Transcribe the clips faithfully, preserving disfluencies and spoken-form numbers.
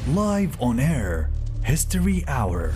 Live on air, History Hour.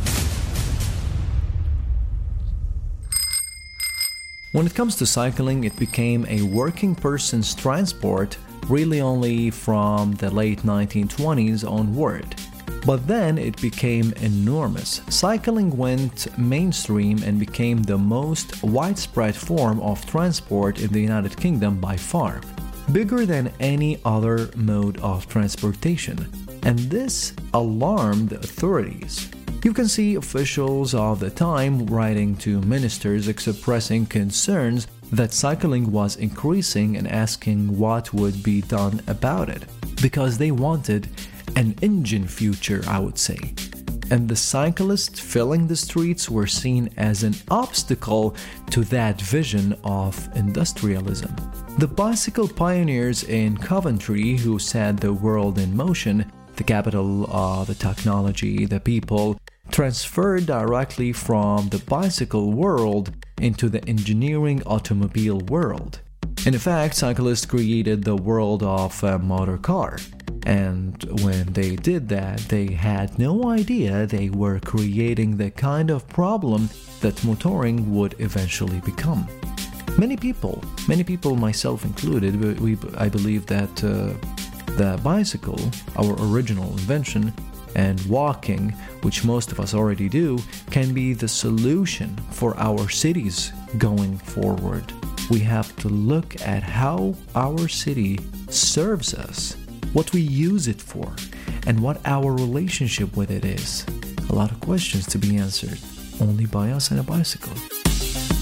When it comes to cycling, it became a working person's transport really only from the late nineteen twenties onward. But then it became enormous. Cycling went mainstream and became the most widespread form of transport in the United Kingdom by far, bigger than any other mode of transportation. And this alarmed the authorities. You can see officials of the time writing to ministers expressing concerns that cycling was increasing and asking what would be done about it, because they wanted an engine future, I would say. And the cyclists filling the streets were seen as an obstacle to that vision of industrialism. The bicycle pioneers in Coventry, who set the world in motion, the capital of the technology, the people, transferred directly from the bicycle world into the engineering automobile world. In fact, cyclists created the world of a motor car. And when they did that, they had no idea they were creating the kind of problem that motoring would eventually become. Many people, many people, myself included, we, I believe that uh, the bicycle, our original invention, and walking, which most of us already do, can be the solution for our cities going forward. We have to look at how our city serves us, what we use it for, and what our relationship with it is. A lot of questions to be answered only by us and a bicycle.